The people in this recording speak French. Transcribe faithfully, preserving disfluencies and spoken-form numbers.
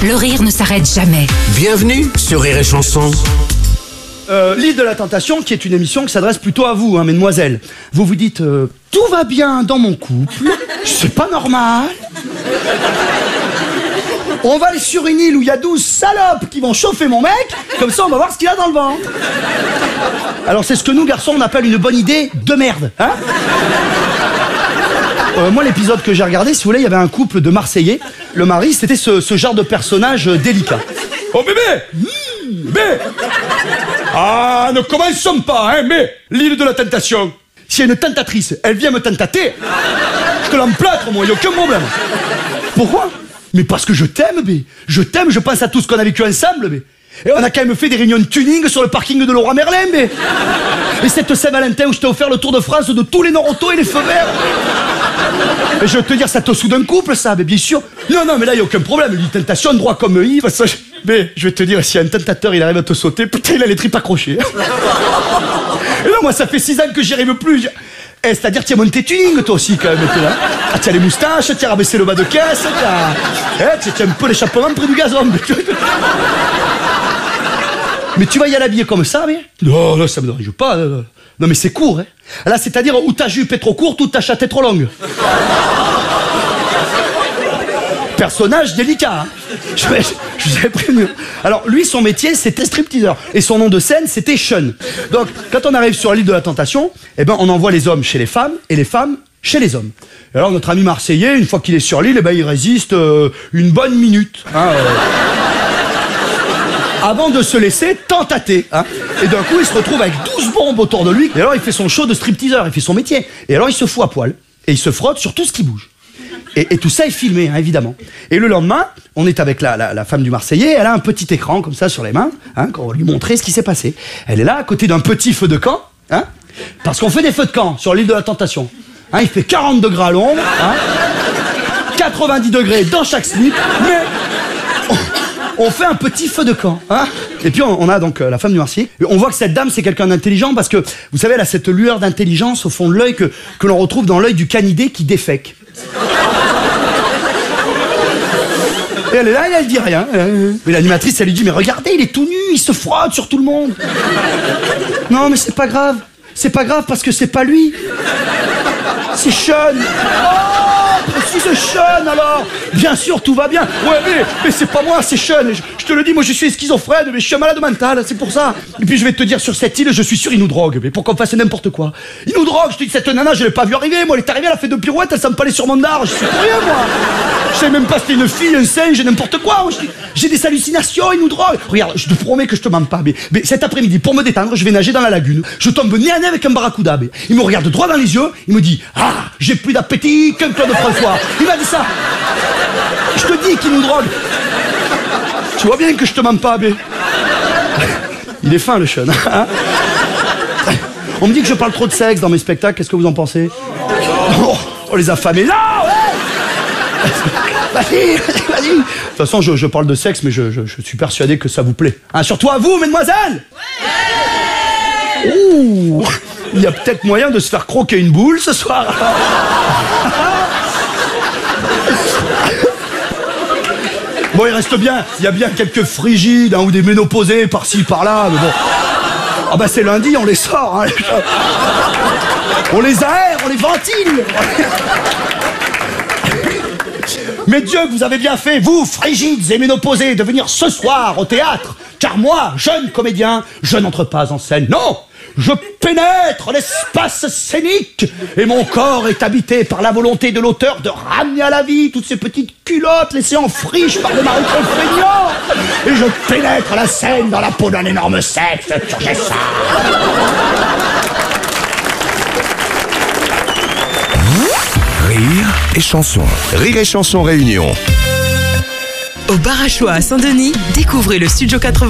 le rire ne s'arrête jamais. Bienvenue sur Rire et Chanson. Euh, L'île de la Tentation, qui est une émission qui s'adresse plutôt à vous, hein, mesdemoiselles. Vous vous dites, euh, tout va bien dans mon couple, c'est pas normal. On va aller sur une île où il y a douze salopes qui vont chauffer mon mec, comme ça on va voir ce qu'il a dans le ventre. Alors c'est ce que nous, garçons, on appelle une bonne idée de merde, hein. Euh, moi, l'épisode que j'ai regardé, si vous voulez, il y avait un couple de Marseillais. Le mari, c'était ce, ce genre de personnage euh, délicat. Oh bébé mmh, Bébé Ah, ne commençons pas, hein, mais l'île de la tentation. S'il y a une tentatrice, elle vient me tentater, je te l'emplâtre, moi, il n'y a aucun problème. Pourquoi? Mais parce que je t'aime, bé. Je t'aime, je pense à tout ce qu'on a vécu ensemble, bé. Et on a quand même fait des réunions de tuning sur le parking de Leroy Merlin, bé. Et cette Saint-Valentin où je t'ai offert le Tour de France de tous les Noroto et les feux verts. Et je veux te dire, ça te soude un couple, ça, mais bien sûr. Non, non, mais là, il n'y a aucun problème. Une tentation, droit comme Yves. Ça, je... Mais je vais te dire, si un tentateur, il arrive à te sauter, putain, il a les tripes accrochées. Et là, moi, ça fait six ans que j'y arrive plus. Eh, c'est-à-dire, tu as monté tuning, toi aussi, quand même. Ah, tu as les moustaches, tu as rabaissé le bas de caisse, tu as... Eh, tu as un peu l'échappement près du gazon. Mais tu vas y aller habillé comme ça, mais... Non, non, ça me dérange pas. Non, non mais c'est court, hein. Là, c'est-à-dire, où ta jupe est trop courte, ou ta chatte est trop longue. Personnage délicat, hein. Je, je, je vous avais prévenu. Alors, lui, son métier, c'était stripteaseur. Et son nom de scène, c'était Sean. Donc, quand on arrive sur l'île de la Tentation, eh ben, on envoie les hommes chez les femmes, et les femmes chez les hommes. Et alors, notre ami Marseillais, une fois qu'il est sur l'île, eh ben, il résiste euh, une bonne minute. Hein, euh... avant de se laisser tentater, hein. Et d'un coup, il se retrouve avec douze bombes autour de lui. Et alors, il fait son show de stripteaseur, il fait son métier. Et alors, il se fout à poil. Et il se frotte sur tout ce qui bouge. Et, et tout ça est filmé, hein, évidemment. Et le lendemain, on est avec la, la, la femme du Marseillais. Elle a un petit écran, comme ça, sur les mains, hein, qu'on va lui montrer ce qui s'est passé. Elle est là, à côté d'un petit feu de camp, hein, parce qu'on fait des feux de camp sur l'île de la Tentation. Hein, il fait quarante degrés à l'ombre, hein, quatre-vingt-dix degrés dans chaque slip, mais... On, on fait un petit feu de camp, hein. Et puis on, on a donc euh, la femme du Marseillais. On voit que cette dame, c'est quelqu'un d'intelligent parce que, vous savez, elle a cette lueur d'intelligence au fond de l'œil que, que l'on retrouve dans l'œil du canidé qui défèque. Et elle est là et elle dit rien. Mais l'animatrice, elle lui dit, mais regardez, il est tout nu, il se frotte sur tout le monde. Non, mais c'est pas grave. C'est pas grave parce que c'est pas lui. C'est Sean. Oh, si c'est Sean alors. Bien sûr, tout va bien. Ouais, mais, mais c'est pas moi, c'est Sean. Je, je te le dis, moi je suis schizophrène, mais je suis un malade mental, c'est pour ça. Et puis je vais te dire, sur cette île, je suis sûr, il nous drogue. Mais pour qu'on fasse n'importe quoi. Il nous drogue, je te dis, cette nana, je l'ai pas vu arriver. Moi, elle est arrivée, elle a fait deux pirouettes, elle s'empalait sur mon dard. Je suis pour rien, moi. Je sais même pas si c'était une fille, un singe, n'importe quoi. J'ai des hallucinations, il nous drogue. Regarde, je te promets que je te mens pas. Mais, mais cet après-midi, pour me détendre, je vais nager dans la lagune. Je tombe nez à nez avec un barracuda. Mais il me regarde droit dans les yeux, il me dit, ah, j'ai plus d'appétit qu'un Claude François. Il m'a dit ça. Je te dis qu'il nous drogue. Tu vois bien que je te mens pas, bé. Il est fin, le Sean. Hein. On me dit que je parle trop de sexe dans mes spectacles. Qu'est-ce que vous en pensez? Oh, on les affamés là, ouais. Vas-y, vas-y. De toute façon, je, je parle de sexe, mais je, je, je suis persuadé que ça vous plaît. Hein, surtout à vous, mesdemoiselles. Ouais. Ouh, il y a peut-être moyen de se faire croquer une boule ce soir. Bon, il reste bien, il y a bien quelques frigides, hein, ou des ménopausés par-ci, par-là, mais bon. Ah bah c'est lundi, on les sort, hein. On les aère, on les ventile. Mais Dieu, que vous avez bien fait, vous, frigides et ménopausés, de venir ce soir au théâtre. Car moi, jeune comédien, je n'entre pas en scène, non. Je pénètre l'espace scénique et mon corps est habité par la volonté de l'auteur de ramener à la vie toutes ces petites culottes laissées en friche par des marocains feignants. Et je pénètre la scène dans la peau d'un énorme sexe turgescent. Rire et chanson. Rire et chanson réunion. Au Bar à Choix à Saint-Denis, découvrez le Studio quatre-vingts.